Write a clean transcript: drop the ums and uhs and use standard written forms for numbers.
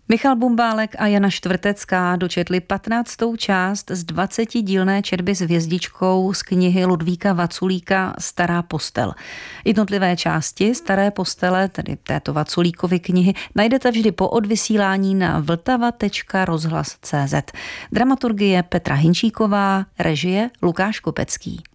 Michal Bumbálek a Jana Štvrtecká dočetli 15. část z 20dílné četby s hvězdičkou z knihy Ludvíka Vaculíka Stará postel. Jednotlivé části Staré postele, tedy této Vaculíkovy knihy, najdete vždy po odvysílání na vltava.rozhlas.cz. Dramaturgie Petra Hinčíková, režie Lukáš Kopecký.